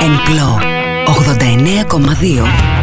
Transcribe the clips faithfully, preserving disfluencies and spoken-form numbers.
Ενπλό ογδόντα εννέα κόμμα δύο.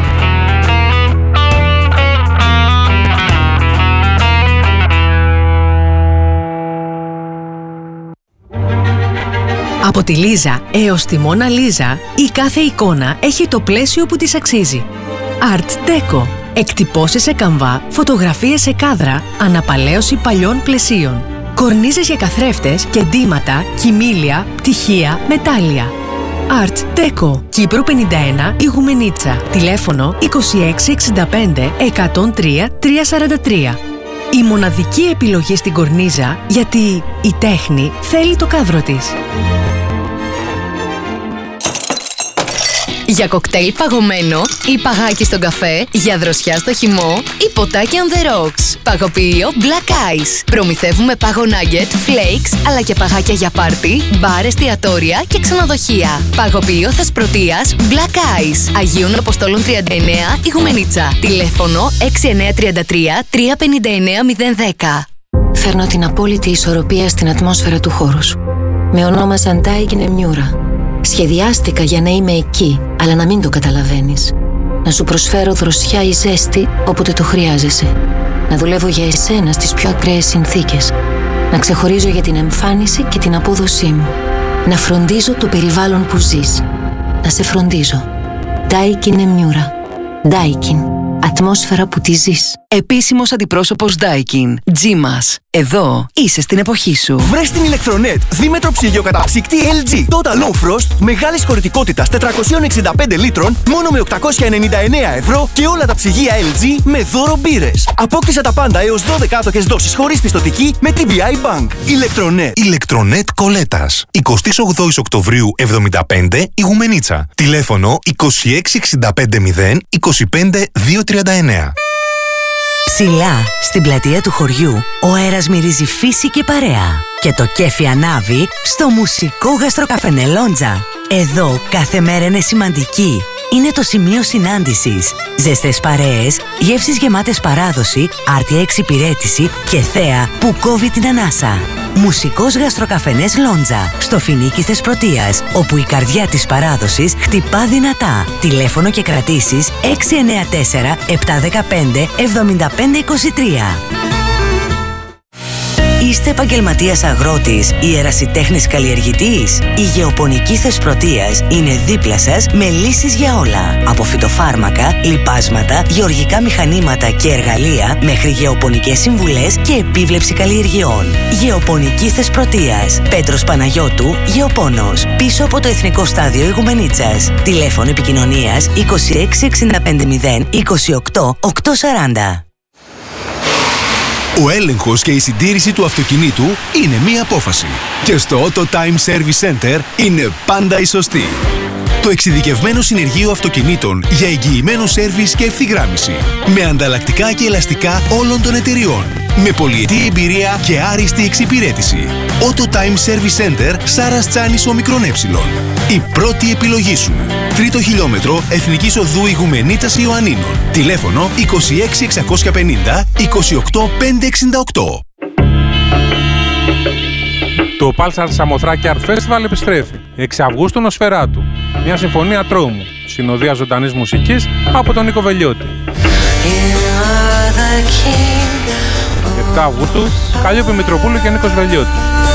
Από τη Λίζα έως τη Μόνα Λίζα, η κάθε εικόνα έχει το πλαίσιο που της αξίζει. Art Deco. Εκτυπώσεις σε καμβά, φωτογραφίες σε κάδρα, αναπαλαίωση παλιών πλαισίων. Κορνίζες για καθρέφτες και ντύματα, κοιμήλια, πτυχία, μετάλλια. Art Deco. Κύπρο πενήντα ένα, Ιγουμενίτσα. Τηλέφωνο είκοσι έξι εξήντα πέντε εκατόν τρία τριακόσια σαράντα τρία. Η μοναδική επιλογή στην κορνίζα, γιατί η τέχνη θέλει το κάδρο της. Για κοκτέιλ παγωμένο ή παγάκι στον καφέ, για δροσιά στο χυμό ή ποτάκι on the rocks. Παγοποιείο Black Ice. Προμηθεύουμε πάγο nugget, flakes, αλλά και παγάκια για πάρτι, μπαρ, εστιατόρια και ξενοδοχεία. Παγοποιείο Θεσπρωτείας Black Ice. Αγίων Αποστόλων τριάντα εννέα, Ιγουμενίτσα. Τηλέφωνο έξι εννέα τρία τρία τρία πέντε εννέα μηδέν ένα μηδέν. Φέρνω την απόλυτη ισορροπία στην ατμόσφαιρα του χώρου σου. Με ονόμασαν Daikin Emmiura. Σχεδιάστηκα για να είμαι εκεί, αλλά να μην το καταλαβαίνεις. Να σου προσφέρω δροσιά ή ζέστη όποτε το χρειάζεσαι. Να δουλεύω για εσένα στις πιο ακραίες συνθήκες. Να ξεχωρίζω για την εμφάνιση και την απόδοσή μου. Να φροντίζω το περιβάλλον που ζεις. Να σε φροντίζω. Daikin Emmiura. Daikin. Ατμόσφαιρα που τη ζεις. Επίσημος αντιπρόσωπος Daikin. Τζίμας. Εδώ είσαι στην εποχή σου. Βρες την Electronet δίμετρο ψυγείο καταψύκτη ελ τζι. Total Low Frost μεγάλης χωρητικότητας τετρακόσια εξήντα πέντε λίτρων μόνο με οκτακόσια ενενήντα εννέα ευρώ και όλα τα ψυγεία ελ τζι με δώρο μπύρες. Απόκτησε τα πάντα έως δώδεκα άτοκες δόσεις χωρίς πιστωτική με τι μπι άι Bank. Electronet. Electronet Κολέτας. εικοστή ογδόη Οκτωβρίου εβδομήντα πέντε, Ιγουμενίτσα. Τηλέφωνο είκοσι έξι εξήντα πέντε μηδέν είκοσι πέντε διακόσια τριάντα εννέα. Ψηλά, στην πλατεία του χωριού, ο αέρας μυρίζει φύση και παρέα. Και το κέφι ανάβει στο μουσικό γαστροκαφενέ Λόντζα. Εδώ κάθε μέρα είναι σημαντική. Είναι το σημείο συνάντησης. Ζεστές παρέες, γεύσεις γεμάτες παράδοση, άρτια εξυπηρέτηση και θέα που κόβει την ανάσα. Μουσικός γαστροκαφενές Λόντζα, στο Φοινίκι Θεσπρωτείας, όπου η καρδιά της παράδοσης χτυπά δυνατά. Τηλέφωνο και κρατήσεις έξι εννέα τέσσερα επτά ένα πέντε εβδομήντα πέντε είκοσι τρία. Είστε επαγγελματίας αγρότης ή ερασιτέχνης καλλιεργητής? Η Γεωπονική Θεσπρωτείας είναι δίπλα σας με λύσεις για όλα. Από φυτοφάρμακα, λιπάσματα, γεωργικά μηχανήματα και εργαλεία μέχρι γεωπονικές συμβουλές και επίβλεψη καλλιεργειών. Γεωπονική Θεσπρωτείας. Πέτρος Παναγιώτου, Γεωπόνος. Πίσω από το Εθνικό Στάδιο Ιγουμενίτσας. Τηλέφωνο επικοινωνίας είκοσι έξι εξήντα πέντε μηδέν είκοσι οκτώ οκτακόσια σαράντα. Ο έλεγχος και η συντήρηση του αυτοκινήτου είναι μία απόφαση. Και στο Auto Time Service Center είναι πάντα η σωστή. Το εξειδικευμένο συνεργείο αυτοκινήτων για εγγυημένο σέρβις και ευθυγράμμιση. Με ανταλλακτικά και ελαστικά όλων των εταιριών. Με πολυετή εμπειρία και άριστη εξυπηρέτηση. Auto Time Service Center Σάρας Τσάνης Ομικρόν Έψιλον. Η πρώτη επιλογή σου. Τρίτο χιλιόμετρο Εθνικής Οδού Ιγουμενίτας Ιωαννίνων. Τηλέφωνο είκοσι έξι εξακόσια πενήντα είκοσι οκτώ πεντακόσια εξήντα οκτώ. Το Pulsar Σαμοθράκη Art Festival επιστρέφει. έξι Αυγούστου Νοσφαιράτου. Μια συμφωνία τρόμου. Συνοδεία ζωντανής μουσικής από τον Νίκο Βελιώτη. επτά Αυγούστου Καλλιόπη Μητροπούλου και Νίκος Βελιώτης.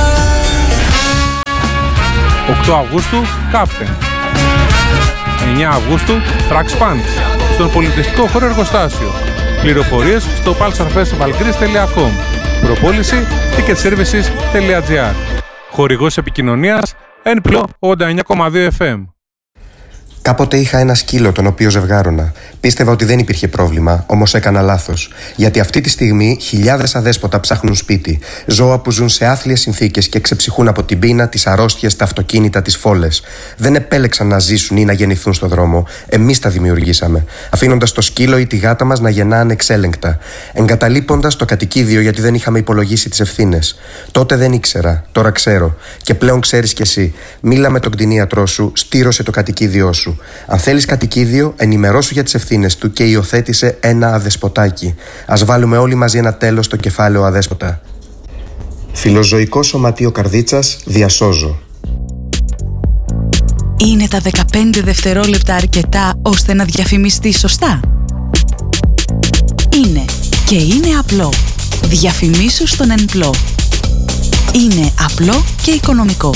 οκτώ Αυγούστου Captain. εννέα Αυγούστου Trax Punch στον πολιτιστικό χώρο Εργοστάσιο. Πληροφορίες στο pulsarfestivalgreece τελεία com. Προπόληση ticketservices τελεία gr. Χορηγός επικοινωνίας Ενπλό ογδόντα εννέα κόμμα δύο εφ εμ. Κάποτε είχα ένα σκύλο τον οποίο ζευγάρωνα. Πίστευα ότι δεν υπήρχε πρόβλημα, όμως έκανα λάθος. Γιατί αυτή τη στιγμή χιλιάδες αδέσποτα ψάχνουν σπίτι. Ζώα που ζουν σε άθλιες συνθήκες και ξεψυχούν από την πείνα, τις αρρώστιες, τα αυτοκίνητα, τις φόλες. Δεν επέλεξαν να ζήσουν ή να γεννηθούν στο δρόμο. Εμείς τα δημιουργήσαμε. Αφήνοντας το σκύλο ή τη γάτα μας να γεννά ανεξέλεγκτα. Εγκαταλείποντας το κατοικίδιο γιατί δεν είχαμε υπολογίσει τις ευθύνες. Τότε δεν ήξερα, τώρα ξέρω. Και πλέον ξέρεις κι εσύ. Μίλα με τον κτηνίατρό σου, στήρωσε το κατοικίδιό σου. Αν θέλεις κατοικίδιο, ενημερώσου για τις ευθύνες του και υιοθέτησε ένα αδεσποτάκι. Ας βάλουμε όλοι μαζί ένα τέλος στο κεφάλαιο αδέσποτα. Φιλοζωικό Σωματείο Καρδίτσας, διασώζω. Είναι τα δεκαπέντε δευτερόλεπτα αρκετά ώστε να διαφημιστείς σωστά? Είναι και είναι απλό. Διαφημίσου στον Ενπλό. Είναι απλό και οικονομικό.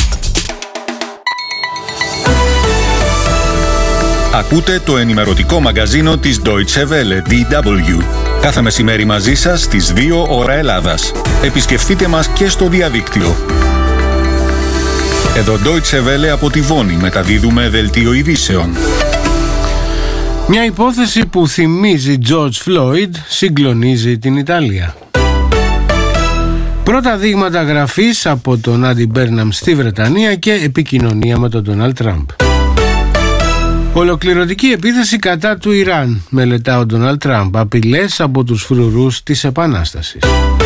Ακούτε το ενημερωτικό μαγκαζίνο της Deutsche Welle, ντι ντάμπλιου. Κάθε μεσημέρι μαζί σας στις δύο ώρα Ελλάδας. Επισκεφτείτε μας και στο διαδίκτυο. Εδώ Deutsche Welle από τη Βόνη μεταδίδουμε δελτίο ειδήσεων. Μια υπόθεση που θυμίζει George Floyd συγκλονίζει την Ιταλία. Πρώτα δείγματα γραφής από τον Άντι Μπέρναμ στη Βρετανία και επικοινωνία με τον Ντόναλντ Τραμπ. Ολοκληρωτική επίθεση κατά του Ιράν, μελετά ο Ντόναλντ Τραμπ, απειλές από τους φρουρούς της Επανάστασης.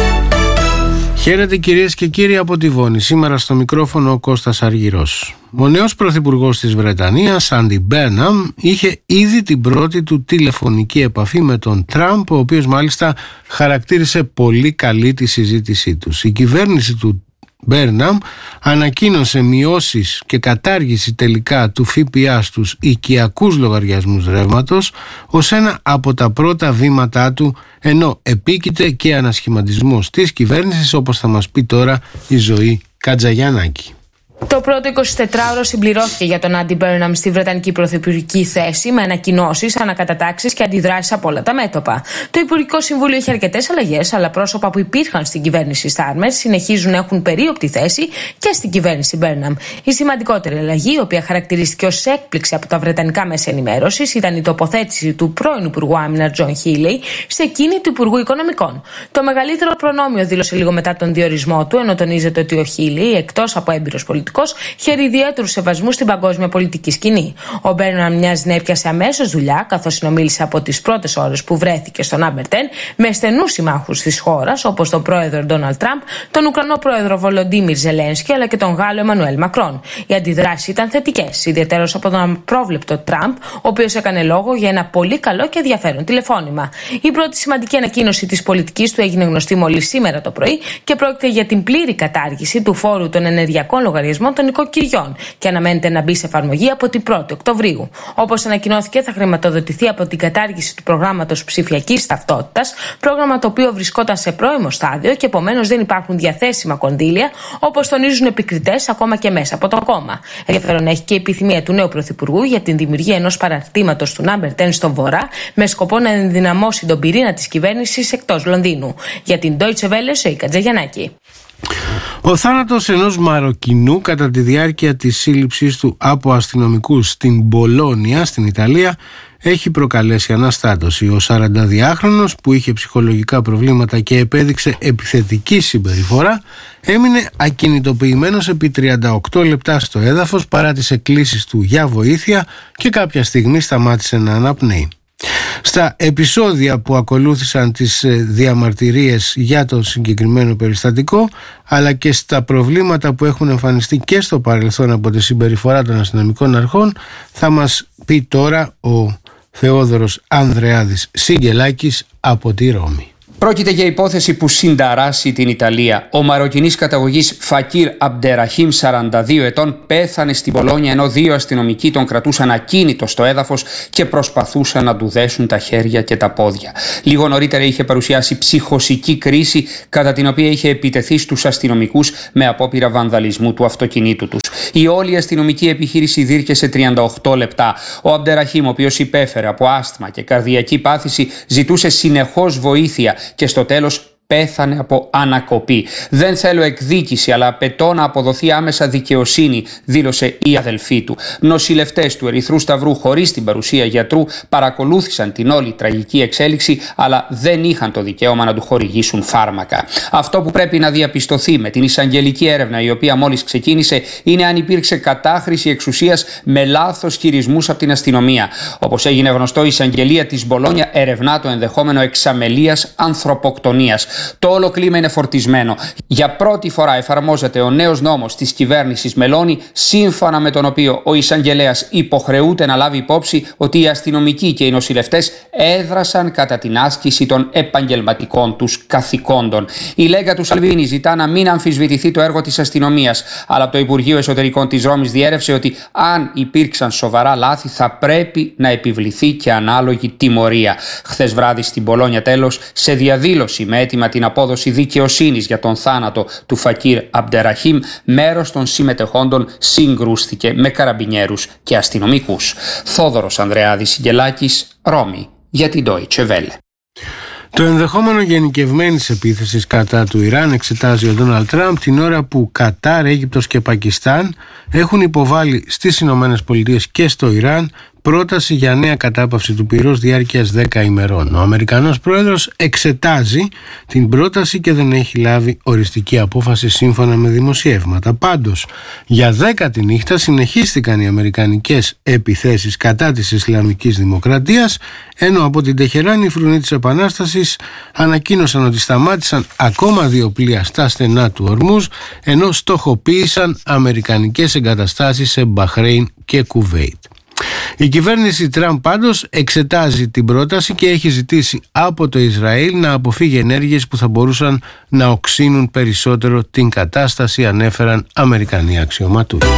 Χαίρετε κυρίες και κύριοι από τη Βόνη. Σήμερα στο μικρόφωνο ο Κώστας Αργυρός. Ο νέος πρωθυπουργός της Βρετανίας, Άντι Μπέρναμ, είχε ήδη την πρώτη του τηλεφωνική επαφή με τον Τραμπ, ο οποίος μάλιστα χαρακτήρισε πολύ καλή τη συζήτησή τους. Η κυβέρνηση του Μπέρναμ ανακοίνωσε μειώσεις και κατάργηση τελικά του ΦΠΑ στους οικιακούς λογαριασμούς ρεύματος ως ένα από τα πρώτα βήματά του, ενώ επίκειται και ανασχηματισμός της κυβέρνησης, όπως θα μας πει τώρα η Ζωή Κατζαγιαννάκη. Το πρώτο εικοσιτετράωρο συμπληρώθηκε για τον Άντι Μπέρναμ στη βρετανική πρωθυπουργική θέση με ανακοινώσεις, ανακατατάξεις και αντιδράσεις από όλα τα μέτωπα. Το Υπουργικό Συμβούλιο είχε αρκετές αλλαγές, αλλά πρόσωπα που υπήρχαν στην κυβέρνηση Στάρμερ συνεχίζουν να έχουν περίοπτη θέση και στην κυβέρνηση Μπέρναμ. Η σημαντικότερη αλλαγή, η οποία χαρακτηρίστηκε ως έκπληξη από τα βρετανικά μέσα ενημέρωσης, ήταν η τοποθέτηση του πρώην Υπουργού Άμυνας Τζον Χίλεϊ σε εκείνη του Υπουργού Οικονομικών. Το μεγαλύτερο προνόμιο δήλωσε λίγο μετά τον διορισμό του, ενώ τονίζεται ότι ο Χίλεϊ, εκτός από έμπειρος πολιτικός, χαίρει ιδιαίτερου σεβασμού στην παγκόσμια πολιτική σκηνή. Ο Μπέρναμ μοιάζει να έπιασε αμέσως δουλειά, καθώς συνομίλησε από τις πρώτες ώρες που βρέθηκε στο Νάμπερ δέκα με στενούς συμμάχους της χώρας, όπως τον πρόεδρο Ντόναλντ Τραμπ, τον Ουκρανό πρόεδρο Βολοντίμιρ Ζελένσκι, αλλά και τον Γάλλο Εμμανουέλ Μακρόν. Οι αντιδράσεις ήταν θετικές, ιδιαίτερως από τον απρόβλεπτο Τραμπ, ο οποίος έκανε λόγο για ένα πολύ καλό και ενδιαφέρον τηλεφώνημα. Η πρώτη σημαντική ανακοίνωση της πολιτικής του έγινε γνωστή μόλις σήμερα το πρωί και πρόκειται για την πλήρη κατάργηση του φόρου των ενεργειακών λογαριασμών των νοικοκυριών και αναμένεται να μπει σε εφαρμογή από την πρώτη Οκτωβρίου. Όπως ανακοινώθηκε, θα χρηματοδοτηθεί από την κατάργηση του προγράμματος ψηφιακής ταυτότητας, πρόγραμμα το οποίο βρισκόταν σε πρώιμο στάδιο και επομένως δεν υπάρχουν διαθέσιμα κονδύλια, όπως τονίζουν επικριτές ακόμα και μέσα από το κόμμα. Ενδιαφέρον έχει και η επιθυμία του νέου πρωθυπουργού για την δημιουργία ενός παραρτήματος του Νάμπερ δέκα στον Βορρά, με σκοπό να ενδυναμώσει τον πυρήνα της κυβέρνησης εκτός Λονδίνου. Για την Deutsche Welle, Ζωή Κατζαγιαννάκη. Ο θάνατος ενός Μαροκινού κατά τη διάρκεια της σύλληψής του από αστυνομικούς στην Μπολόνια, στην Ιταλία, έχει προκαλέσει αναστάτωση. Ο σαρανταδυάχρονος, που είχε ψυχολογικά προβλήματα και επέδειξε επιθετική συμπεριφορά, έμεινε ακινητοποιημένος επί τριάντα οκτώ λεπτά στο έδαφος παρά τις εκκλήσεις του για βοήθεια και κάποια στιγμή σταμάτησε να αναπνέει. Στα επεισόδια που ακολούθησαν τις διαμαρτυρίες για το συγκεκριμένο περιστατικό, αλλά και στα προβλήματα που έχουν εμφανιστεί και στο παρελθόν από τη συμπεριφορά των αστυνομικών αρχών, θα μας πει τώρα ο Θεόδωρος Ανδρεάδης Σιγγελάκης από τη Ρώμη. Πρόκειται για υπόθεση που συνταράσσει την Ιταλία. Ο Μαροκινής καταγωγής Φακίρ Αμπντεραχίμ, σαράντα δύο ετών, πέθανε στην Πολόνια ενώ δύο αστυνομικοί τον κρατούσαν ακίνητο στο έδαφος και προσπαθούσαν να του δέσουν τα χέρια και τα πόδια. Λίγο νωρίτερα είχε παρουσιάσει ψυχοσική κρίση, κατά την οποία είχε επιτεθεί στους αστυνομικούς με απόπειρα βανδαλισμού του αυτοκινήτου τους. Η όλη αστυνομική επιχείρηση διήρκεσε τριάντα οκτώ λεπτά. Ο Αμπντεραχίμ, ο οποίος υπέφερε από άσθμα και καρδιακή πάθηση, ζητούσε συνεχώς βοήθεια και στο τέλος πέθανε από ανακοπή. Δεν θέλω εκδίκηση, αλλά απαιτώ να αποδοθεί άμεσα δικαιοσύνη, δήλωσε η αδελφή του. Νοσηλευτές του Ερυθρού Σταυρού, χωρίς την παρουσία γιατρού, παρακολούθησαν την όλη τραγική εξέλιξη, αλλά δεν είχαν το δικαίωμα να του χορηγήσουν φάρμακα. Αυτό που πρέπει να διαπιστωθεί με την εισαγγελική έρευνα, η οποία μόλις ξεκίνησε, είναι αν υπήρξε κατάχρηση εξουσίας με λάθος χειρισμούς από την αστυνομία. Όπως έγινε γνωστό, η εισαγγελία της Μπολόνια ερευνά το ενδεχόμενο εξαμελίας ανθρωποκτονίας. Το όλο κλίμα είναι φορτισμένο. Για πρώτη φορά εφαρμόζεται ο νέος νόμος της κυβέρνησης Μελώνη, σύμφωνα με τον οποίο ο εισαγγελέας υποχρεούται να λάβει υπόψη ότι οι αστυνομικοί και οι νοσηλευτές έδρασαν κατά την άσκηση των επαγγελματικών τους καθηκόντων. Η Λέγκα του Σαλβίνη ζητά να μην αμφισβητηθεί το έργο της αστυνομίας, αλλά από το Υπουργείο Εσωτερικών της Ρώμης διέρευσε ότι αν υπήρξαν σοβαρά λάθη θα πρέπει να επιβληθεί και ανάλογη τιμωρία. Χθες βράδυ στην Μπολόνια, τέλος, σε διαδήλωση με αίτημα την απόδοση δικαιοσύνης για τον θάνατο του Φακίρ Αμπντεραχίμ, μέρος των συμμετεχόντων συγκρούστηκε με καραμπινιέρους και αστυνομικούς. Θόδωρος Ανδρεάδης Σιγγελάκης, Ρώμη, για την Deutsche Welle. Το ενδεχόμενο γενικευμένης επίθεσης κατά του Ιράν εξετάζει ο Ντόναλντ Τραμπ την ώρα που Κατάρ, Αίγυπτος και Πακιστάν έχουν υποβάλει στις Ηνωμένες Πολιτείες και στο Ιράν πρόταση για νέα κατάπαυση του πυρός διάρκειας δέκα ημερών. Ο Αμερικανός πρόεδρος εξετάζει την πρόταση και δεν έχει λάβει οριστική απόφαση σύμφωνα με δημοσιεύματα. Πάντως, για δέκατη νύχτα συνεχίστηκαν οι αμερικανικές επιθέσεις κατά της Ισλαμικής Δημοκρατίας, ενώ από την Τεχεράνη οι φρουροί της Επανάστασης ανακοίνωσαν ότι σταμάτησαν ακόμα δύο πλοία στα στενά του Ορμούζ, ενώ στοχοποίησαν αμερικανικές εγκαταστάσεις σε Μπαχρέιν και Κουβέιτ. Η κυβέρνηση Τραμπ πάντως εξετάζει την πρόταση και έχει ζητήσει από το Ισραήλ να αποφύγει ενέργειες που θα μπορούσαν να οξύνουν περισσότερο την κατάσταση, ανέφεραν Αμερικανοί αξιωματούχοι.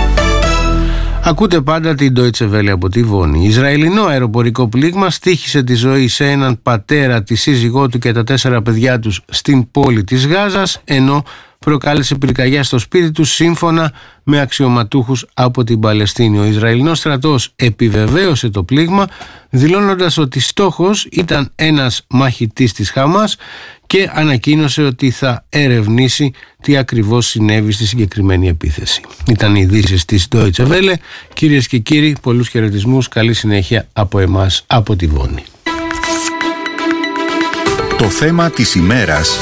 Ακούτε πάντα την Deutsche Welle από τη Βόνη. Ισραηλινό αεροπορικό πλήγμα στοίχησε τη ζωή σε έναν πατέρα, τη σύζυγό του και τα τέσσερα παιδιά τους στην πόλη της Γάζας, ενώ προκάλεσε πυρκαγιά στο σπίτι του, σύμφωνα με αξιωματούχους από την Παλαιστίνη. Ο Ισραηλινός στρατός επιβεβαίωσε το πλήγμα, δηλώνοντας ότι στόχος ήταν ένας μαχητής της Χαμάς και ανακοίνωσε ότι θα ερευνήσει τι ακριβώς συνέβη στη συγκεκριμένη επίθεση. Ήταν οι ειδήσεις της Deutsche Welle. Κυρίες και κύριοι, πολλούς χαιρετισμούς, καλή συνέχεια από εμάς από τη Βόνη. Το θέμα της ημέρας.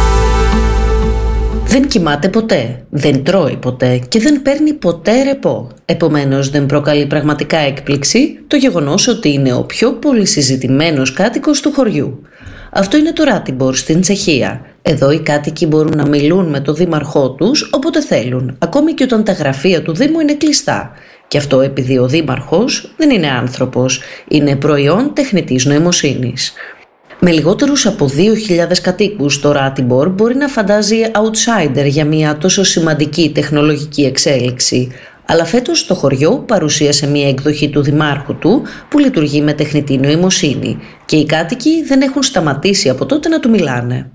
Δεν κοιμάται ποτέ, δεν τρώει ποτέ και δεν παίρνει ποτέ ρεπό. Επομένως δεν προκαλεί πραγματικά έκπληξη το γεγονός ότι είναι ο πιο πολυσυζητημένος κάτοικος του χωριού. Αυτό είναι το Ράτιμπορ στην Τσεχία. Εδώ οι κάτοικοι μπορούν να μιλούν με το δήμαρχό τους όποτε θέλουν, ακόμη και όταν τα γραφεία του Δήμου είναι κλειστά. Και αυτό επειδή ο δήμαρχος δεν είναι άνθρωπος, είναι προϊόν τεχνητής νοημοσύνης. Με λιγότερους από δύο χιλιάδες κατοίκους, το Ράτιμπορ μπορεί να φαντάζει outsider για μια τόσο σημαντική τεχνολογική εξέλιξη. Αλλά φέτος το χωριό παρουσίασε μια εκδοχή του δημάρχου του που λειτουργεί με τεχνητή νοημοσύνη και οι κάτοικοι δεν έχουν σταματήσει από τότε να του μιλάνε.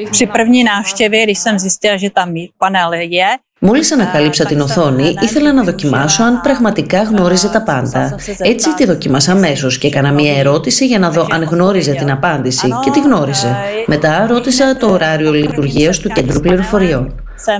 Μόλις ανακάλυψα την οθόνη, ήθελα να δοκιμάσω αν πραγματικά γνώριζε τα πάντα. Έτσι τη δοκίμασα αμέσως και έκανα μία ερώτηση για να δω αν γνώριζε την απάντηση και τη γνώριζε. Μετά ρώτησα το ωράριο λειτουργίας του κέντρου πληροφοριών.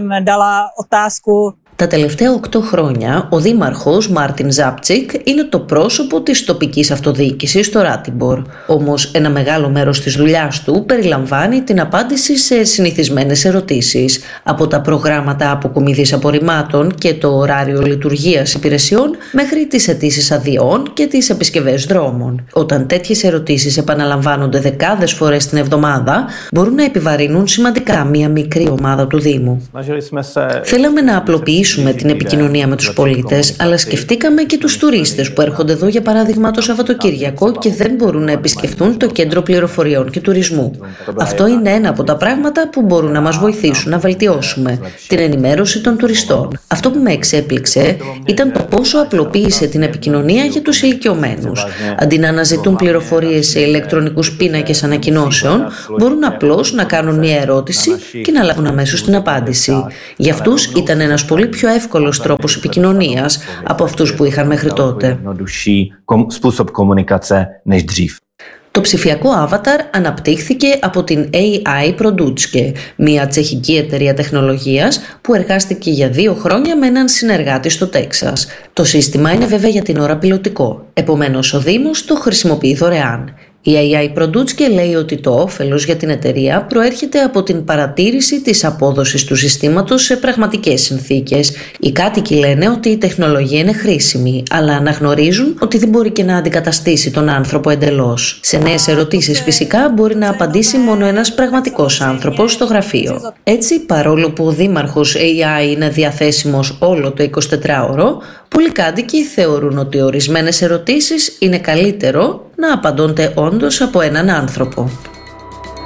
Τα τελευταία οκτώ χρόνια, ο δήμαρχος Μάρτιν Ζάπτσικ είναι το πρόσωπο της τοπικής αυτοδιοίκησης στο Ράτιμπορ. Όμως ένα μεγάλο μέρος της δουλειάς του περιλαμβάνει την απάντηση σε συνηθισμένες ερωτήσεις, από τα προγράμματα αποκομιδής απορριμμάτων και το ωράριο λειτουργίας υπηρεσιών μέχρι τις αιτήσεις αδειών και τις επισκευές δρόμων. Όταν τέτοιες ερωτήσεις επαναλαμβάνονται δεκάδες φορές την εβδομάδα, μπορούν να επιβαρύνουν σημαντικά μια μικρή ομάδα του Δήμου. Θέλαμε να απλοποιήσουμε την επικοινωνία με τους πολίτες, αλλά σκεφτήκαμε και τους τουρίστες που έρχονται εδώ για παράδειγμα το Σαββατοκύριακο και δεν μπορούν να επισκεφτούν το κέντρο πληροφοριών και τουρισμού. Αυτό είναι ένα από τα πράγματα που μπορούν να μας βοηθήσουν να βελτιώσουμε την ενημέρωση των τουριστών. Αυτό που με εξέπληξε ήταν το πόσο απλοποίησε την επικοινωνία για τους ηλικιωμένους. Αντί να αναζητούν πληροφορίες σε ηλεκτρονικούς πίνακες ανακοινώσεων, μπορούν απλώς να κάνουν μια ερώτηση και να λάβουν αμέσως την απάντηση. Για αυτούς ήταν ένας πολύ πιο εύκολος τρόπος επικοινωνίας από αυτούς που είχαν μέχρι τότε. Το ψηφιακό avatar αναπτύχθηκε από την έι άι Produczke, μια τσεχική εταιρεία τεχνολογίας που εργάστηκε για δύο χρόνια με έναν συνεργάτη στο Τέξας. Το σύστημα είναι βέβαια για την ώρα πιλωτικό, επομένως ο Δήμος το χρησιμοποιεί δωρεάν. Η έι άι Produtske λέει ότι το όφελος για την εταιρεία προέρχεται από την παρατήρηση της απόδοσης του συστήματος σε πραγματικές συνθήκες. Οι κάτοικοι λένε ότι η τεχνολογία είναι χρήσιμη, αλλά αναγνωρίζουν ότι δεν μπορεί και να αντικαταστήσει τον άνθρωπο εντελώς. Σε νέες ερωτήσεις φυσικά μπορεί να απαντήσει μόνο ένας πραγματικός άνθρωπος στο γραφείο. Έτσι, παρόλο που ο δήμαρχος έι άι είναι διαθέσιμος όλο το εικοσιτετράωρο, πολλοί κάτοικοι θεωρούν ότι ορισμένες ερωτήσεις είναι καλύτερο να απαντώνται όντως από έναν άνθρωπο.